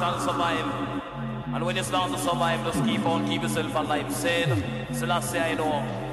shall survive. And when you start to survive, just keep yourself alive. Said, Selassie I know.